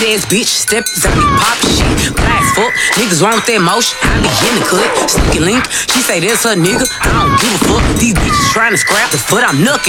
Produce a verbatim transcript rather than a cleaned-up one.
ass bitch, step out me pop shit. Blast fuck, niggas wrong with that motion. I be in the cut, sneaky link. She say that's her nigga. I don't give a fuck. These bitches trying to scrap the foot I'm knucking.